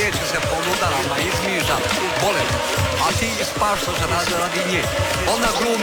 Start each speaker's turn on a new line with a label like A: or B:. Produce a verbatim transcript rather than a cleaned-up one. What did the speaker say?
A: riječi se po ludarama izmiža, volim, a ti ispaštaš radi radi nje. Ona glumi